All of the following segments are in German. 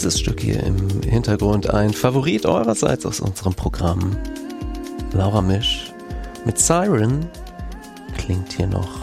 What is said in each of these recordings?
Dieses Stück hier im Hintergrund ein Favorit eurerseits aus unserem Programm. Laura Misch mit Siren klingt hier noch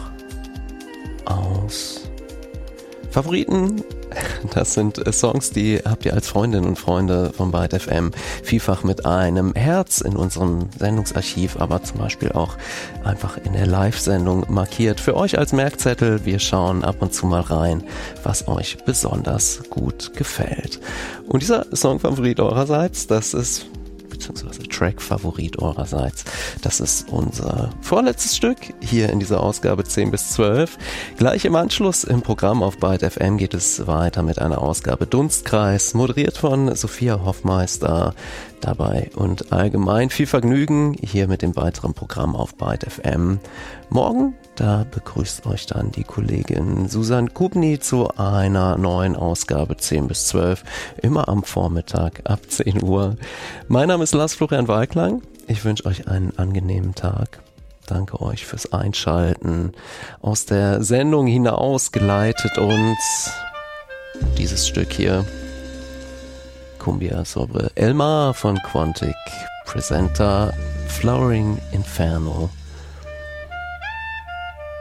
aus. Favoriten, das sind Songs, die habt ihr als Freundinnen und Freunde von Byte FM vielfach mit einem Herz in unserem Sendungsarchiv, aber zum Beispiel auch einfach in der Live-Sendung markiert. Für euch als Merkzettel, wir schauen ab und zu mal rein, was euch besonders gut gefällt. Und dieser Songfavorit eurerseits, das ist beziehungsweise Track-Favorit eurerseits. Das ist unser vorletztes Stück hier in dieser Ausgabe 10 bis 12. Gleich im Anschluss im Programm auf Byte FM geht es weiter mit einer Ausgabe Dunstkreis, moderiert von Sophia Hoffmeister. Dabei und allgemein viel Vergnügen hier mit dem weiteren Programm auf Byte FM. Morgen, da begrüßt euch dann die Kollegin Susan Kubni zu einer neuen Ausgabe 10 bis 12, immer am Vormittag ab 10 Uhr. Mein Name ist Lars Florian Walklang. Ich wünsche euch einen angenehmen Tag. Danke euch fürs Einschalten. Aus der Sendung hinaus geleitet uns dieses Stück hier. Cumbia sobre Elmar von Quantic Presenter Flowering Inferno.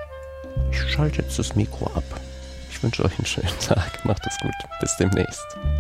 Ich schalte jetzt das Mikro ab. Ich wünsche euch einen schönen Tag. Macht es gut. Bis demnächst.